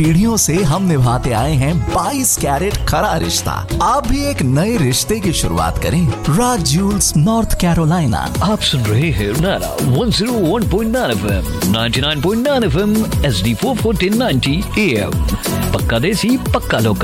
पीढ़ियों से हम निभाते आए हैं 22 कैरेट खरा रिश्ता। आप भी एक नए रिश्ते की शुरुआत करें। राज ज्यूल्स, नॉर्थ कैरोलिना। आप सुन रहे हैं नारा 101.9 FM, 99.9 FM, HD4 1490 AM। पक्का देसी, पक्का लोकल।